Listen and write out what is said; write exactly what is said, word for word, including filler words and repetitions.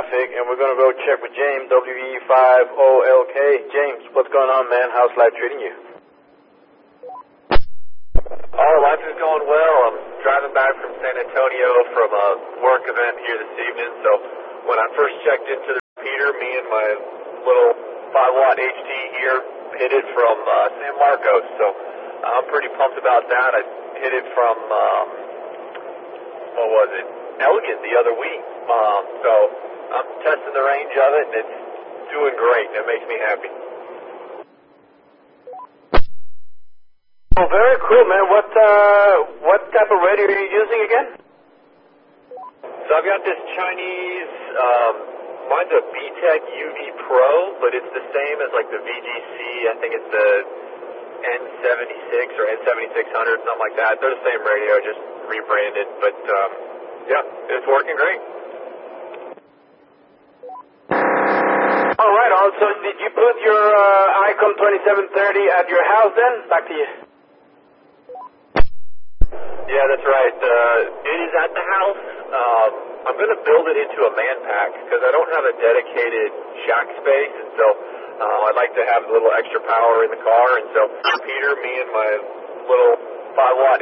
traffic, and we're going to go check with James, W E five O L K. James, what's going on, man? How's life treating you? Oh, life is going well. I'm driving back from San Antonio from a work event here this evening, so when I first checked into the repeater, me and my little five watt H T here hit it from uh, San Marcos, so I'm pretty pumped about that. I hit it from, um, what was it, Elgin the other week, um, so I'm testing the range of it, and it's doing great, and it makes me happy. Oh, very cool, man. What uh, what type of radio are you using again? So I've got this Chinese, um, mine's a B-Tech U V Pro, but it's the same as like the V G C, I think it's the N seventy-six or N seventy-six hundred, something like that. They're the same radio, just rebranded, but um, yeah, it's working great. All right, also, did you put your uh, Icom twenty-seven thirty at your house then? Back to you. Yeah, that's right. Uh, it is at the house. Um, I'm going to build it into a man pack because I don't have a dedicated shack space, and so uh, I'd like to have a little extra power in the car. And so Peter, me, and my little five watt